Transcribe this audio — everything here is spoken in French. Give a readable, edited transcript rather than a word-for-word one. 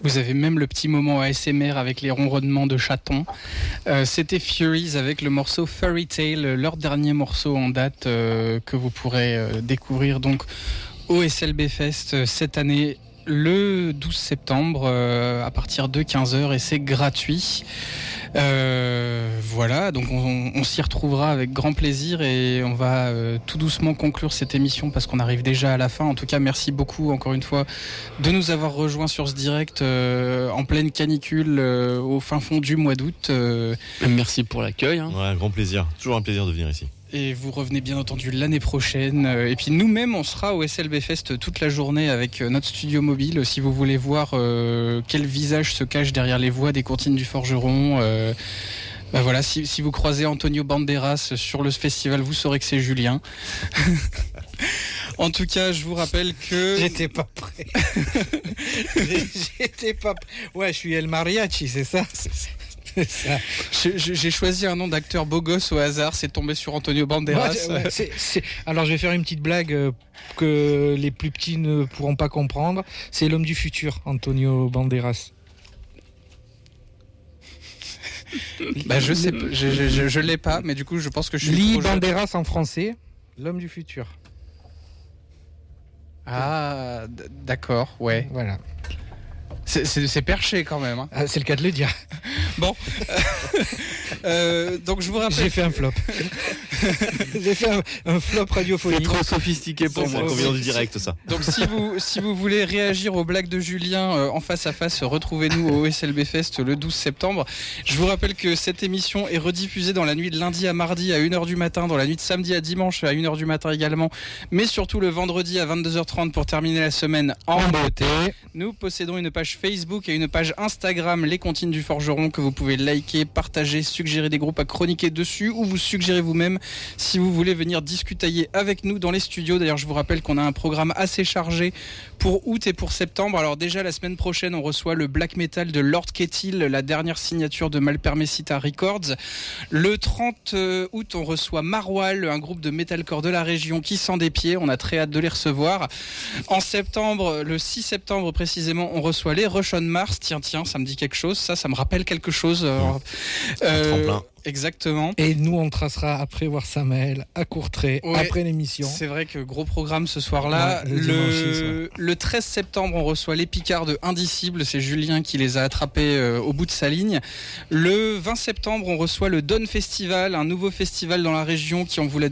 Vous avez même le petit moment ASMR avec les ronronnements de chatons. C'était Furies avec le morceau Fairy Tale, leur dernier morceau en date que vous pourrez découvrir donc au SLB Fest cette année le 12 septembre à partir de 15h et c'est gratuit. Voilà, donc on s'y retrouvera avec grand plaisir et on va tout doucement conclure cette émission parce qu'on arrive déjà à la fin. En tout cas, merci beaucoup encore une fois de nous avoir rejoints sur ce direct en pleine canicule au fin fond du mois d'août. Merci pour l'accueil. Ouais, un grand plaisir, toujours un plaisir de venir ici. Et vous revenez bien entendu l'année prochaine. Et puis nous-mêmes, on sera au SLB Fest toute la journée avec notre studio mobile. Si vous voulez voir quel visage se cache derrière les voix des comptines du forgeron, voilà, si vous croisez Antonio Banderas sur le festival, vous saurez que c'est Julien. En tout cas, je vous rappelle que... J'étais pas prêt. J'étais pas prêt. Ouais, je suis El Mariachi, c'est ça. J'ai choisi un nom d'acteur beau gosse au hasard, c'est tombé sur Antonio Banderas. Alors je vais faire une petite blague que les plus petits ne pourront pas comprendre. C'est l'homme du futur, Antonio Banderas. Je sais, je l'ai pas, mais du coup je pense que je suis Lee trop jeune. Banderas en français, l'homme du futur. Ah, d'accord, ouais. Voilà. C'est perché quand même. Hein. C'est le cas de le dire. Bon. Donc je vous rappelle. J'ai fait un flop. J'ai fait un flop radiophonique. C'est trop sophistiqué pour moi. Ça convient du direct, ça. Donc si vous voulez réagir aux blagues de Julien en face à face, retrouvez-nous au SLB Fest le 12 septembre. Je vous rappelle que cette émission est rediffusée dans la nuit de lundi à mardi à 1h du matin, dans la nuit de samedi à dimanche à 1h du matin également, mais surtout le vendredi à 22h30 pour terminer la semaine en beauté. Nous possédons une page Facebook et une page Instagram, Les Comptines du Forgeron, que vous pouvez liker, partager, suggérer des groupes à chroniquer dessus ou vous suggérer vous-même si vous voulez venir discutailler avec nous dans les studios. D'ailleurs, je vous rappelle qu'on a un programme assez chargé pour août et pour septembre. Alors déjà, la semaine prochaine, on reçoit le black metal de Lord Kettil, la dernière signature de Malpermesita Records. Le 30 août, on reçoit Marwal, un groupe de metalcore de la région qui sent des pieds. On a très hâte de les recevoir. En septembre, le 6 septembre précisément, on reçoit les Rush on Mars. Tiens, ça me dit quelque chose. Ça me rappelle quelque chose. Tremplin. Exactement. Et nous, on tracera après voir Samuel à Courtrai, après l'émission. C'est vrai que gros programme ce soir-là. Ouais, le 13 septembre, on reçoit les Picards de Indicible. C'est Julien qui les a attrapés au bout de sa ligne. Le 20 septembre, on reçoit le Don Festival, un nouveau festival dans la région qui, on vous l'a